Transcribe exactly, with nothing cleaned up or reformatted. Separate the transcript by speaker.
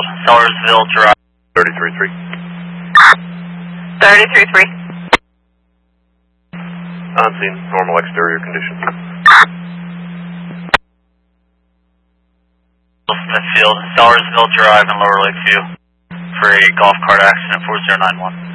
Speaker 1: Sellersville Drive.
Speaker 2: thirty-three three.
Speaker 3: thirty-three three.
Speaker 2: On scene, normal exterior conditions.
Speaker 1: Smithfield, Sellersville Drive and Lower Lakeview for a golf cart accident four zero nine one.